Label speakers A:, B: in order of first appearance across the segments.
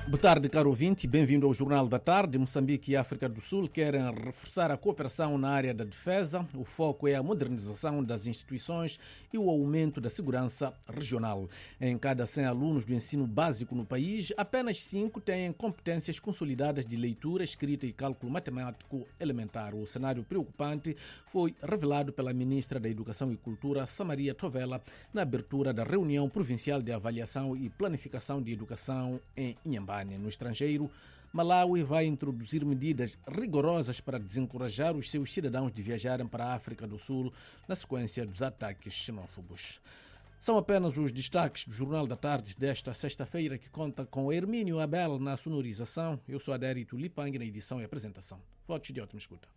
A: Boa tarde, caro ouvinte, bem-vindo ao Jornal da Tarde. Moçambique e África do Sul querem reforçar a cooperação na área da defesa. O foco é a modernização das instituições e o aumento da segurança regional. Em cada 100 alunos do ensino básico no país, apenas 5 têm competências consolidadas de leitura, escrita e cálculo matemático elementar. O cenário preocupante foi revelado pela ministra da Educação e Cultura, Samaria Tovela, na abertura da reunião provincial de avaliação e planificação de educação em Inhambane. No estrangeiro, Malawi vai introduzir medidas rigorosas para desencorajar os seus cidadãos de viajarem para a África do Sul na sequência dos ataques xenófobos. São apenas os destaques do Jornal da Tarde desta sexta-feira, que conta com Hermínio Abel na sonorização. Eu sou Adérito Lipang na edição e apresentação. Votos de ótima escuta.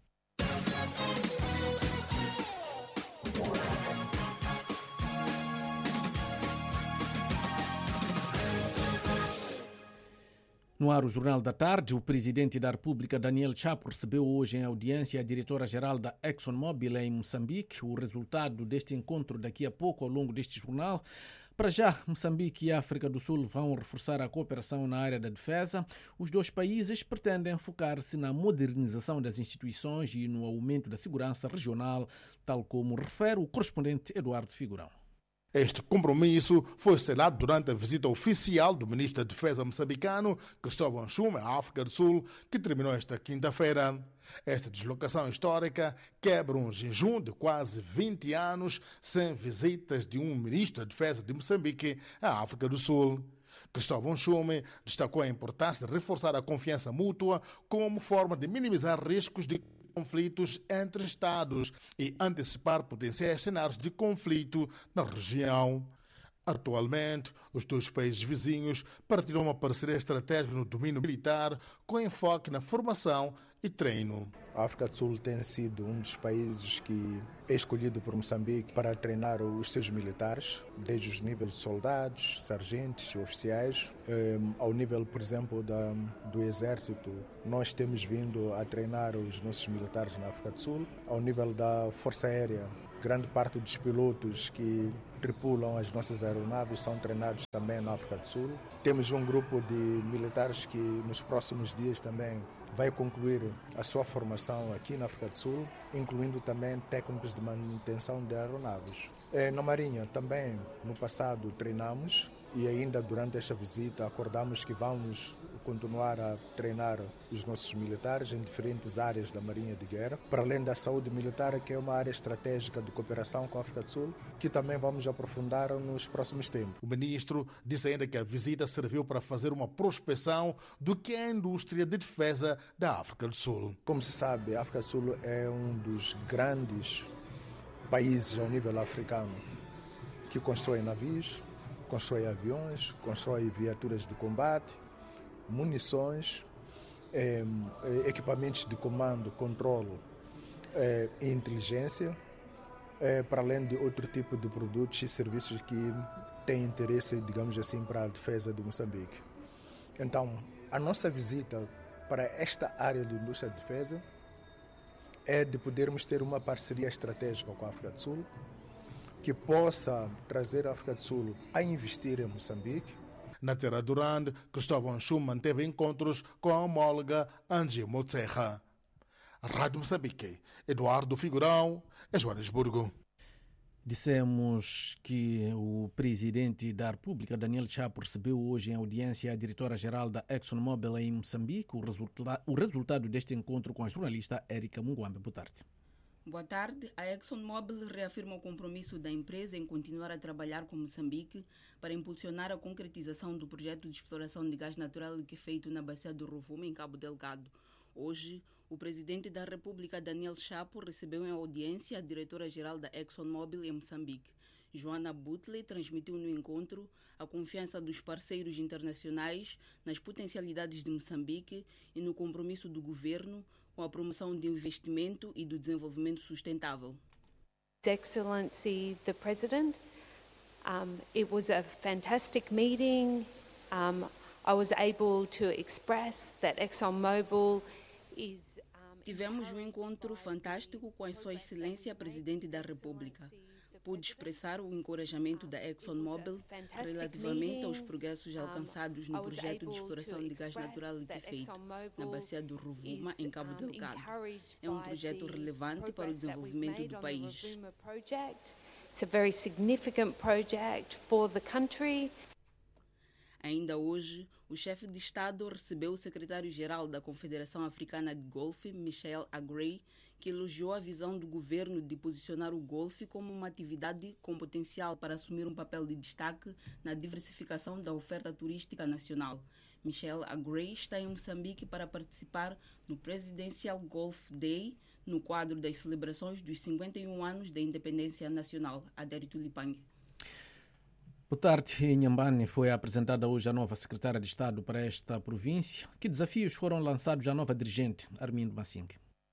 A: No ar, o Jornal da Tarde, o presidente da República, Daniel Chapo, recebeu hoje em audiência a diretora-geral da ExxonMobil em Moçambique. O resultado deste encontro daqui a pouco, ao longo deste jornal. Para já, Moçambique e África do Sul vão reforçar a cooperação na área da defesa. Os dois países pretendem focar-se na modernização das instituições e no aumento da segurança regional, tal como refere o correspondente Eduardo Figurão.
B: Este compromisso foi selado durante a visita oficial do ministro da Defesa moçambicano, Cristóvão Nchume, à África do Sul, que terminou esta quinta-feira. Esta deslocação histórica quebra um jejum de quase 20 anos sem visitas de um ministro da Defesa de Moçambique à África do Sul. Cristóvão Nchume destacou a importância de reforçar a confiança mútua como forma de minimizar riscos de conflitos entre Estados e antecipar potenciais cenários de conflito na região. Atualmente, os dois países vizinhos partilham uma parceria estratégica no domínio militar com enfoque na formação e treino.
C: A África do Sul tem sido um dos países que é escolhido por Moçambique para treinar os seus militares, desde os níveis de soldados, sargentos e oficiais, ao nível, por exemplo, do Exército. Nós temos vindo a treinar os nossos militares na África do Sul, ao nível da Força Aérea. Grande parte dos pilotos que tripulam as nossas aeronaves são treinados também na África do Sul. Temos um grupo de militares que nos próximos dias também vai concluir a sua formação aqui na África do Sul, incluindo também técnicos de manutenção de aeronaves. Na Marinha também, no passado, treinamos e ainda durante esta visita acordamos que vamos continuar a treinar os nossos militares em diferentes áreas da Marinha de Guerra, para além da saúde militar, que é uma área estratégica de cooperação com a África do Sul, que também vamos aprofundar nos próximos tempos.
B: O ministro disse ainda que a visita serviu para fazer uma prospecção do que é a indústria de defesa da África do Sul.
C: Como se sabe, a África do Sul é um dos grandes países ao nível africano que constrói navios, constrói aviões, constrói viaturas de combate, munições, equipamentos de comando, controle e inteligência, para além de outro tipo de produtos e serviços que têm interesse, digamos assim, para a defesa de Moçambique. Então, a nossa visita para esta área de indústria de defesa é de podermos ter uma parceria estratégica com a África do Sul, que possa trazer a África do Sul a investir em Moçambique.
B: Na Terra Durande, Cristóvão Nchume manteve encontros com a homóloga Angie Motserra. Rádio Moçambique, Eduardo Figurão, em Joanesburgo.
A: Dissemos que o presidente da República, Daniel Chapo, recebeu hoje em audiência a diretora-geral da ExxonMobil em Moçambique. O resultado deste encontro com a jornalista Érica Munguambe. Boa tarde.
D: Boa tarde. A ExxonMobil reafirma o compromisso da empresa em continuar a trabalhar com Moçambique para impulsionar a concretização do projeto de exploração de gás natural liquefeito na bacia do Rovuma, em Cabo Delgado. Hoje, o presidente da República, Daniel Chapo, recebeu em audiência a diretora-geral da ExxonMobil em Moçambique. Joana Butley transmitiu no encontro a confiança dos parceiros internacionais nas potencialidades de Moçambique e no compromisso do governo com a promoção do investimento e do desenvolvimento sustentável.
E: His Excellency the President, it was a fantastic meeting. I was able to express that ExxonMobil is
D: Tivemos um encontro fantástico com a Sua Excelência Presidente da República. pude expressar o encorajamento da ExxonMobil relativamente aos progressos alcançados no projeto de exploração de gás natural liquefeito na bacia do Rovuma, em Cabo Delgado. É um projeto relevante para o desenvolvimento do país.
E: It's a very significant project for the country.
D: Ainda hoje, o chefe de Estado recebeu o secretário-geral da Confederação Africana de Golfe, Michel Agrey, que elogiou a visão do governo de posicionar o golfe como uma atividade com potencial para assumir um papel de destaque na diversificação da oferta turística nacional. Michel Agrey está em Moçambique para participar no Presidential Golf Day, no quadro das celebrações dos 51 anos da independência nacional. Adérito Lipang.
A: Boa tarde. Em Inhambane foi apresentada hoje a nova secretária de Estado para esta província. Que desafios foram lançados à nova dirigente, Armindo Massing?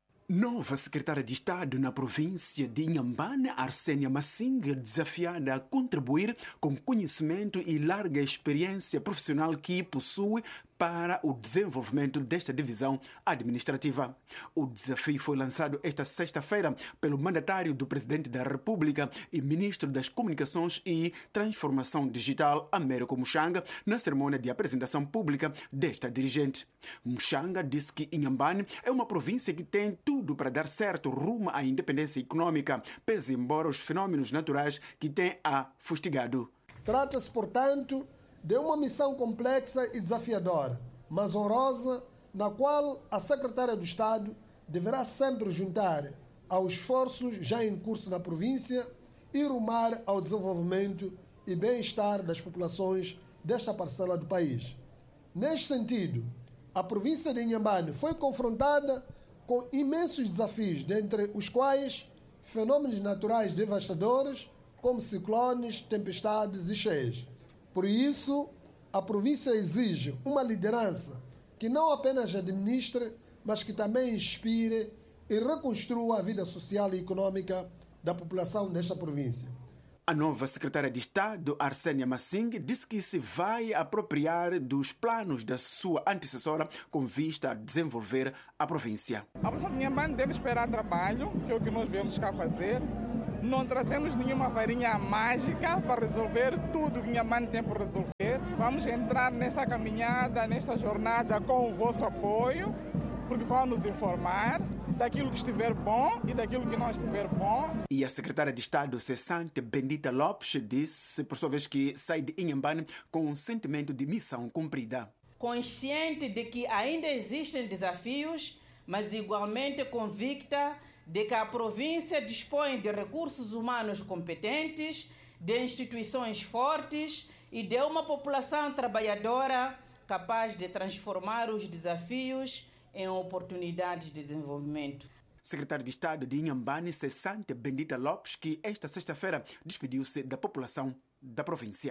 F: Nova secretária de Estado na província de Inhambane, Arsênia Massing, desafiada a contribuir com conhecimento e larga experiência profissional que possui para o desenvolvimento desta divisão administrativa. O desafio foi lançado esta sexta-feira pelo mandatário do Presidente da República e Ministro das Comunicações e Transformação Digital, Américo Muchanga, na cerimônia de apresentação pública desta dirigente. Muchanga disse que Inhambane é uma província que tem tudo para dar certo rumo à independência econômica, pese embora os fenômenos naturais que tem a fustigado.
G: Trata-se, portanto, de uma missão complexa e desafiadora, mas honrosa, na qual a secretária do Estado deverá sempre juntar aos esforços já em curso na província e rumar ao desenvolvimento e bem-estar das populações desta parcela do país. Neste sentido, a província de Inhambane foi confrontada com imensos desafios, dentre os quais fenômenos naturais devastadores, como ciclones, tempestades e cheias. Por isso, a província exige uma liderança que não apenas administre, mas que também inspire e reconstrua a vida social e econômica da população desta província.
F: A nova secretária de Estado, Arsênia Massing, disse que se vai apropriar dos planos da sua antecessora com vista a desenvolver a província.
H: A pessoa de Inhambane deve esperar trabalho, que é o que nós viemos cá fazer. Não trazemos nenhuma varinha mágica para resolver tudo que Inhambane tem por resolver. Vamos entrar nesta caminhada, nesta jornada com o vosso apoio, porque vamos nos informar daquilo que estiver bom e daquilo que não estiver bom.
F: E a secretária de Estado cessante, Bendita Lopes, disse, por sua vez, que sai de Inhambane com um sentimento de missão cumprida.
I: Consciente de que ainda existem desafios, mas igualmente convicta de que a província dispõe de recursos humanos competentes, de instituições fortes e de uma população trabalhadora capaz de transformar os desafios em oportunidades de desenvolvimento.
F: Secretário de Estado de Inhambane, cessante Bendita Lopes, que esta sexta-feira despediu-se da população da província.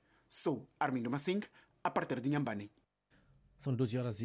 F: Sou Armindo Massing, a partir de Inhambane.
A: São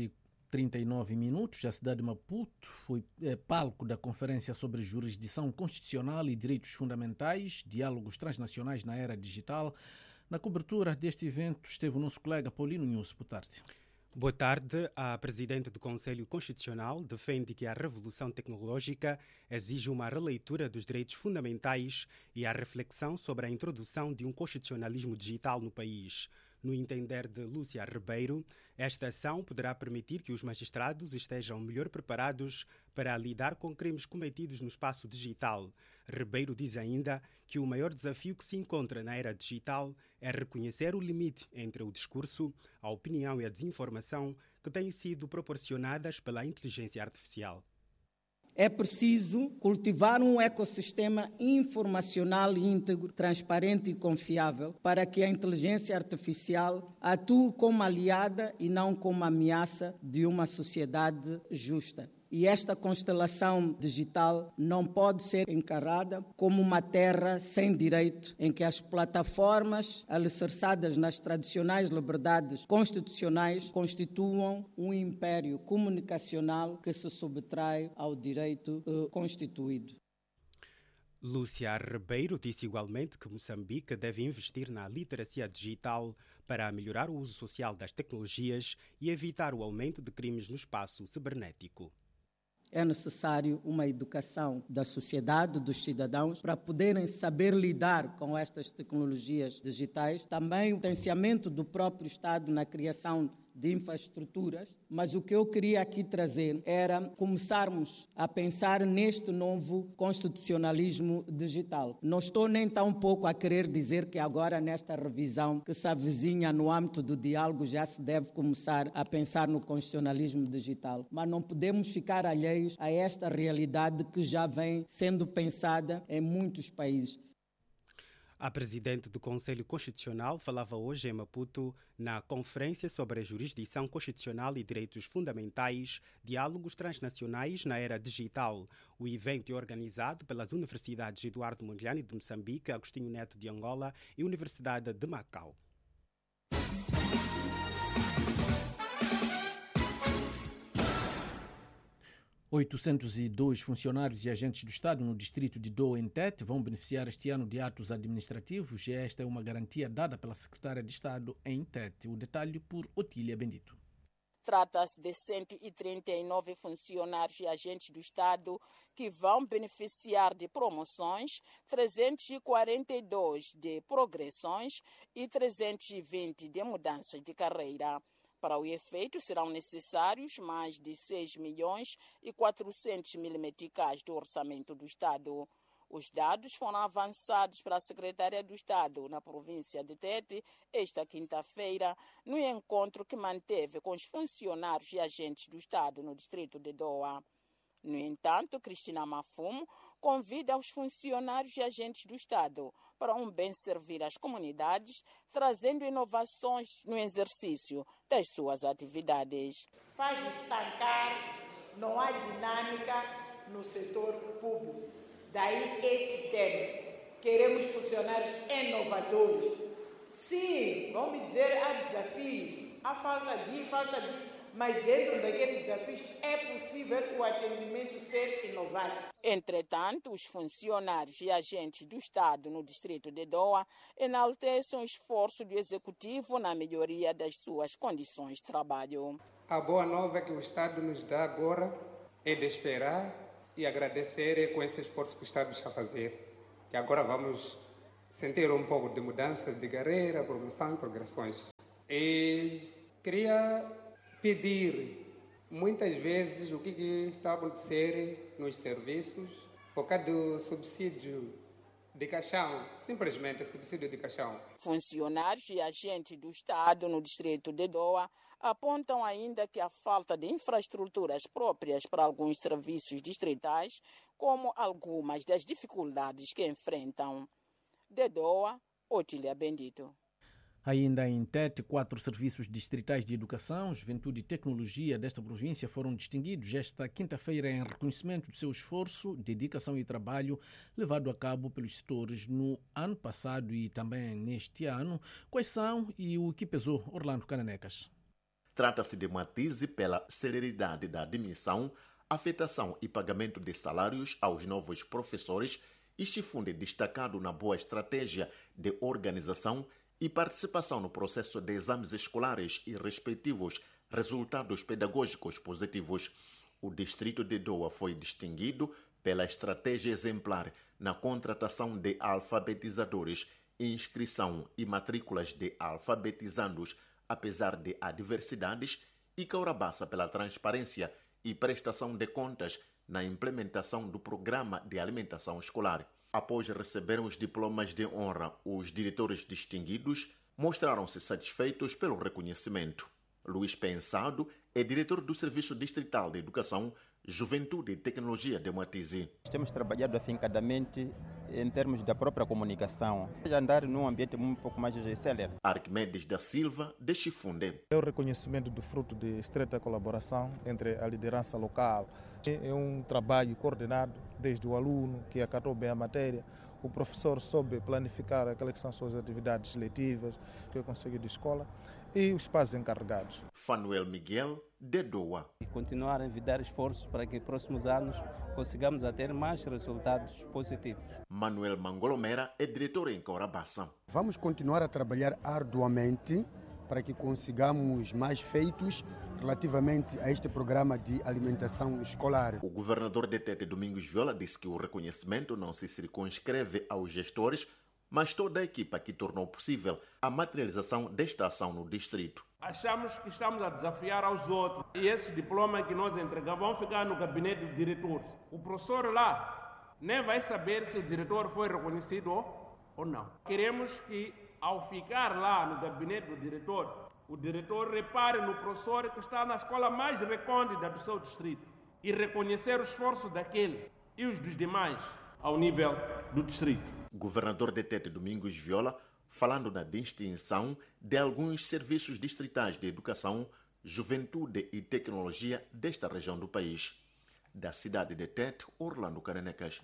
A: 12h39. A cidade de Maputo foi palco da Conferência sobre Jurisdição Constitucional e Direitos Fundamentais, Diálogos Transnacionais na Era Digital. Na cobertura deste evento esteve o nosso colega Paulino Nunes. Boa tarde.
J: Boa tarde. A Presidente do Conselho Constitucional defende que a revolução tecnológica exige uma releitura dos direitos fundamentais e a reflexão sobre a introdução de um constitucionalismo digital no país. No entender de Lúcia Ribeiro, esta ação poderá permitir que os magistrados estejam melhor preparados para lidar com crimes cometidos no espaço digital. Ribeiro diz ainda que o maior desafio que se encontra na era digital é reconhecer o limite entre o discurso, a opinião e a desinformação que têm sido proporcionadas pela inteligência artificial.
K: É preciso cultivar um ecossistema informacional íntegro, transparente e confiável para que a inteligência artificial atue como aliada e não como ameaça de uma sociedade justa. E esta constelação digital não pode ser encarada como uma terra sem direito, em que as plataformas alicerçadas nas tradicionais liberdades constitucionais constituam um império comunicacional que se subtrai ao direito constituído.
J: Lúcia Ribeiro disse igualmente que Moçambique deve investir na literacia digital para melhorar o uso social das tecnologias e evitar o aumento de crimes no espaço cibernético.
K: é necessário uma educação da sociedade, dos cidadãos, para poderem saber lidar com estas tecnologias digitais. Também o potenciamento do próprio Estado na criação de infraestruturas, mas o que eu queria aqui trazer era começarmos a pensar neste novo constitucionalismo digital. Não estou nem tão pouco a querer dizer que agora nesta revisão que se avizinha no âmbito do diálogo já se deve começar a pensar no constitucionalismo digital, mas não podemos ficar alheios a esta realidade que já vem sendo pensada em muitos países.
J: A presidente do Conselho Constitucional falava hoje em Maputo na Conferência sobre a Jurisdição Constitucional e Direitos Fundamentais, Diálogos Transnacionais na Era Digital. O evento é organizado pelas Universidades Eduardo Mondlane de Moçambique, Agostinho Neto de Angola e Universidade de Macau. ...802 funcionários e agentes do Estado no distrito de Doa, em Tete, vão beneficiar este ano de atos administrativos e esta é uma garantia dada pela secretária de Estado em Tete. O detalhe por Otília Bendito.
L: Trata-se de 139 funcionários e agentes do Estado que vão beneficiar de promoções, 342 de progressões e 320 de mudanças de carreira. Para o efeito, serão necessários mais de 6 milhões e 400 mil meticais do orçamento do Estado. Os dados foram avançados pela Secretária do Estado na província de Tete esta quinta-feira, no encontro que manteve com os funcionários e agentes do Estado no distrito de Doa. No entanto, Cristina Mafumo convida os funcionários e agentes do Estado para um bem servir às comunidades, trazendo inovações no exercício das suas atividades.
M: Faz estancar, não há dinâmica no setor público. Daí este tema. Queremos funcionários inovadores. Sim, vamos dizer, há desafios, há falta de mas dentro daqueles desafios é possível o atendimento ser inovado.
L: Entretanto, os funcionários e agentes do Estado no distrito de Doa enaltecem o esforço do Executivo na melhoria das suas condições de trabalho.
N: A boa nova que o Estado nos dá agora é de esperar e agradecer com esse esforço que o Estado está a fazer. E agora vamos sentir um pouco de mudança de carreira, promoção e progressões. E queria pedir, muitas vezes, o que está a acontecer nos serviços, por causa do subsídio de caixão, simplesmente subsídio de caixão.
L: Funcionários e agentes do Estado no distrito de Doa apontam ainda que a falta de infraestruturas próprias para alguns serviços distritais, como algumas das dificuldades que enfrentam. De Doa, Otília Bendito.
A: Ainda em Tete, 4 serviços distritais de educação, juventude e tecnologia desta província foram distinguidos esta quinta-feira em reconhecimento do seu esforço, dedicação e trabalho levado a cabo pelos setores no ano passado e também neste ano. Quais são e o que pesou? Orlando Cananecas.
O: Trata-se de Matize pela celeridade da admissão, afetação e pagamento de salários aos novos professores e Chifunde destacado na boa estratégia de organização e participação no processo de exames escolares e respectivos resultados pedagógicos positivos. O distrito de Doa foi distinguido pela estratégia exemplar na contratação de alfabetizadores, inscrição e matrículas de alfabetizandos, apesar de adversidades, e Caurabaça pela transparência e prestação de contas na implementação do programa de alimentação escolar. Após receberem os diplomas de honra, os diretores distinguidos mostraram-se satisfeitos pelo reconhecimento. Luís Pensado é diretor do Serviço Distrital de Educação, Juventude e Tecnologia de Matize.
P: Temos trabalhado afincadamente em termos da própria comunicação, andar num ambiente um pouco mais célere.
O: Arquimedes da Silva, de Chifunde.
Q: É o reconhecimento do fruto de estreita colaboração entre a liderança local. É um trabalho coordenado desde o aluno que acatou bem a matéria, o professor soube planificar aquelas que são suas atividades letivas, que é o conselho de escola, e os pais encarregados.
O: Fanuel Miguel, de Doa.
R: E continuar a envidar esforços para que nos próximos anos consigamos ter mais resultados positivos.
O: Manuel Mangolomera é diretor em Caurabaça.
S: Vamos continuar a trabalhar arduamente para que consigamos mais feitos relativamente a este programa de alimentação escolar.
O: O governador de Tete, Domingos Viola, disse que o reconhecimento não se circunscreve aos gestores, mas toda a equipa que tornou possível a materialização desta ação no distrito.
T: Achamos que estamos a desafiar aos outros e esse diploma que nós entregamos vão ficar no gabinete do diretor. O professor lá nem vai saber se o diretor foi reconhecido ou não. Queremos que, ao ficar lá no gabinete do diretor, o diretor repare no professor que está na escola mais recôndita do seu distrito e reconhecer o esforço daquele e os dos demais ao nível do distrito.
O: Governador de Tete, Domingos Viola, falando na distinção de alguns serviços distritais de educação, juventude e tecnologia desta região do país. Da cidade de Tete, Orlando Cananecas.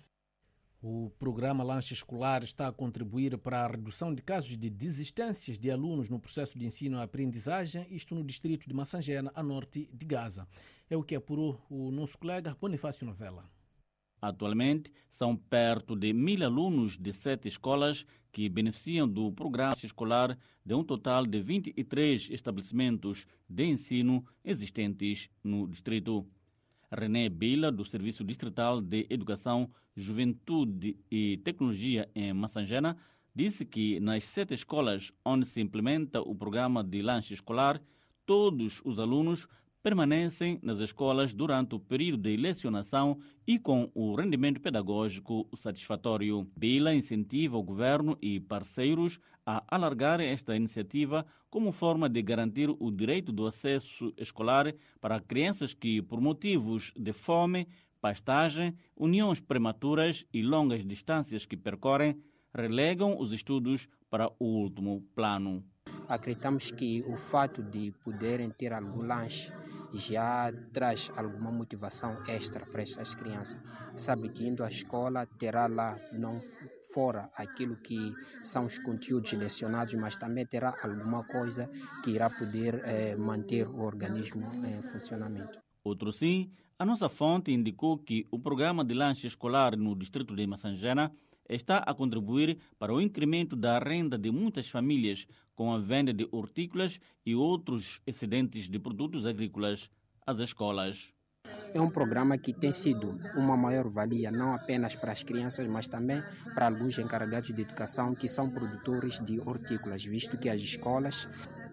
A: O programa Lanche Escolar está a contribuir para a redução de casos de desistências de alunos no processo de ensino-aprendizagem, isto no distrito de Massangena, a norte de Gaza. É o que apurou o nosso colega Bonifácio Novella.
U: Atualmente, são perto de 1.000 alunos de 7 escolas que beneficiam do programa escolar de um total de 23 estabelecimentos de ensino existentes no distrito. René Bila, do Serviço Distrital de Educação, Juventude e Tecnologia em Massangena, disse que nas 7 escolas onde se implementa o programa de lanche escolar, todos os alunos permanecem nas escolas durante o período de lecionação e com o rendimento pedagógico satisfatório. Bila incentiva o governo e parceiros a alargar esta iniciativa como forma de garantir o direito do acesso escolar para crianças que, por motivos de fome, pastagem, uniões prematuras e longas distâncias que percorrem, relegam os estudos para o último plano.
V: Acreditamos que o fato de poderem ter algum lanche já traz alguma motivação extra para essas crianças. Sabe que indo à escola terá lá não fora aquilo que são os conteúdos lecionados, mas também terá alguma coisa que irá poder manter o organismo em funcionamento.
U: Outro sim, a nossa fonte indicou que o programa de lanche escolar no distrito de Massangena está a contribuir para o incremento da renda de muitas famílias com a venda de hortícolas e outros excedentes de produtos agrícolas às escolas.
V: É um programa que tem sido uma maior-valia não apenas para as crianças, mas também para alguns encarregados de educação que são produtores de hortícolas, visto que as escolas